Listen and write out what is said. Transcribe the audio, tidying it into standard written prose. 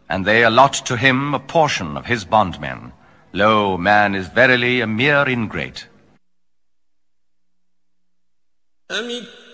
and they allot to him a portion of his bondmen. Lo, man is verily a mere ingrate.